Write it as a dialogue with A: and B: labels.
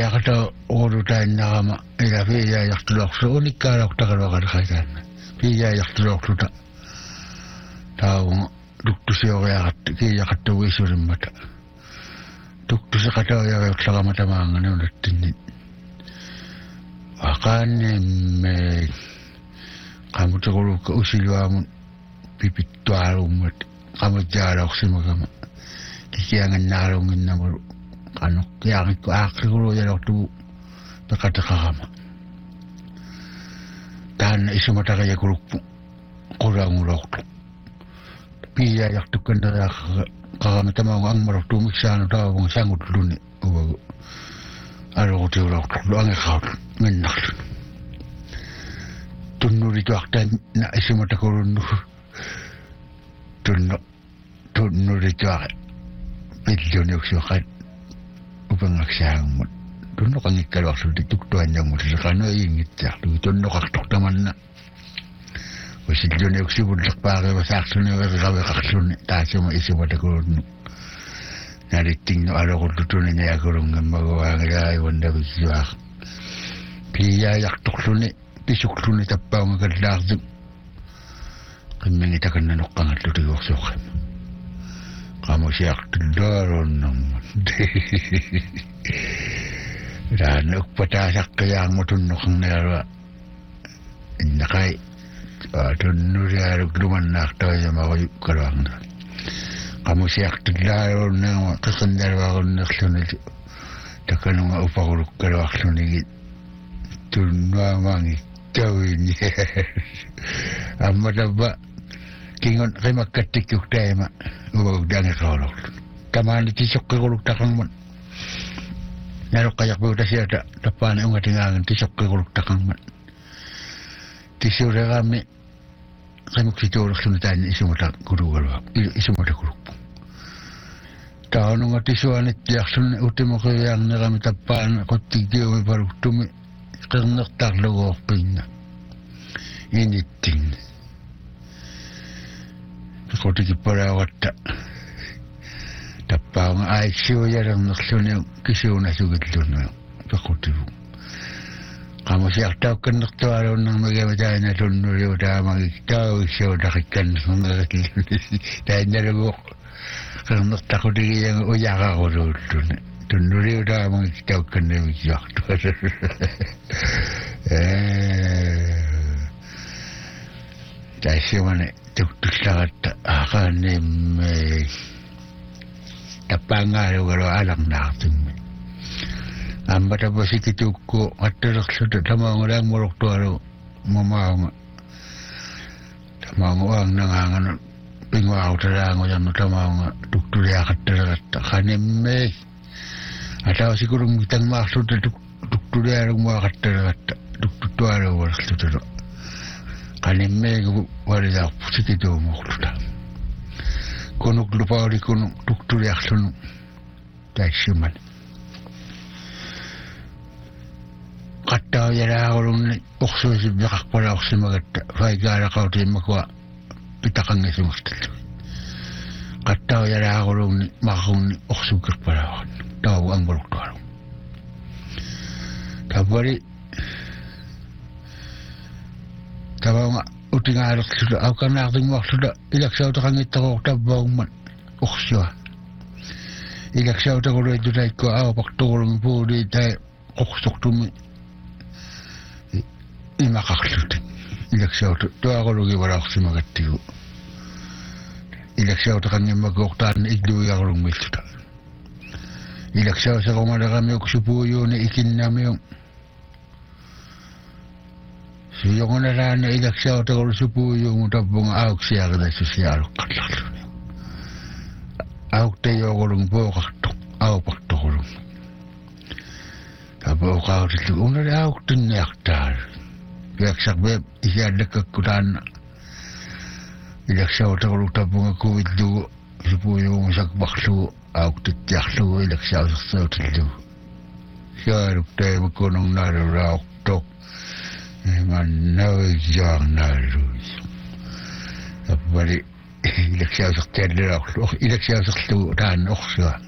A: kata odotan nakama ila pia yaktuloksu unikkaalauktakalwakadakaitan pia yaktuloksuta taunga tuktusioriakat kiiyakattavisuurimmata tuktusikataoyariutlakamatamaangani unattinni akaannimme qamutequlukka usiluamun pipittuarummat qamutjaalaorsimakama kikiangannaalunginnamulu qanokkiaangikku aaqqigulu yalortu peqateqarama taanna isumataqayakulukpu qulaangulortu piiyaayartukkaneriaqqa qarama tamaunga angmalortu miksaanu taavunga sangutluni uvagu alorutiulortu angeqaut minnarlu tunnurituartaan na isumatakulunnu tunnurituare pilluniuksuqat upangaksaangmut tunnoqangikkaluarluti tuktuanjanguliqano iingitsaarlu tunnoqartortamanna usilluniuksivullerpaariva saarluniueriqaveqarluni taasuma isumatakulunnu nalittingnu aloqultutuni niakulungammaguaangilaaivannavisuaq piiyaayartorluni pisukluni tappaunga kallaartu qimmingi takannanoqqangallutigorsuuqama qamusiartullaarunnermut raana ukpataasaqqiyaarmutunnoqarniarua innaqai tunnuriaaluklumannaartaajamaruykkaluarna qamusiartullaarunnerma qiqinnaluarunnerlunit takanunga uparulukkaluarlunigi tunnuamaangi tawini amma tabba kingon qimakkattikkuk taima uvaguk dangeqaulorlu tamaani tisoqqiguluk taqangman naluqqajaqpuutasiata tappaani ungatingaangan tisoqqiguluk taqangman tisuuleqaammi qimuksituulorluni taanni isumatakulukpu taanunga tisuanittiarluni utimoqiyaarnerami tappaani quttikkiumi paluktumi qernertarlugoorpinna inittinna qotikippalaawatta tappaunga aiksiuyalernerluni kisuunasugillunu pequtivu qamusiartaukkannertualuunnermigama taana tunnuriu taamagik taawissiutaqikkannernerluni taannaluguoq qernertaqutigianga uyaqaruluulluni tunnuriu taamagik taukkannermikiartu taissimane tuktuslaqatta aqaannimme tappaangaalugalu alarnaartimmi amma tapasikitukku attelerluta tamaungulaangmulortualu mamaunga tamaunga uangnangaanganu pinguarutalaanguyannu tamaunga tuktuliaqatteleratta qanimme atawasikulungi tangmaarluta tuktulialungmuaqatteleratta tuktuttualuuvalerlutulu qanimmeigu walilaarpu sikituumuqluta kunuklupauli tuktuliarlunu taissuman qattaujalaaqulunni uqsuusippeqarpalaorsimagatta faikaalaqautiimmakua pitaqanngisumertallu qattaujalaaqulunni maqarunni uqsuukkerpalaaqan taavu angmuluktualu tappali tavaunga utingaalerluta aukarnaartingmuarluta ilaksautaqangittaruuq tappaungman uqsua ilaksautaquluittutaikkua aupaqtuqulungi puuli tai qoqsortumi imaqarluta ilaksauta tuaqulugi valaorsimagattigu ilaksautaqangimmakuortaanna ikluujarulungmilluta ilaksauserumaleramiuk supuuyuuni ikinnamiung suyongunalaana ilaksautaqulu supuuyuungu tappunga auksiarilassusialuqqallarluni auktayoqulungi puuqartoq aupaqtoqulungi tapuuqautilu unale auktinniartaalu piaksarbeep isiallakkakkutaanna ilaksautaqulu tappunga kuvillugu supuuyuungu sakparlugu auktittiarlugu ilaksausersuutillugu sialuktaimukkunungnaalulaortoq mannawijaarnaalluus tappali ilaksausartiallulaorlu ilaksausarlugu taanna orsua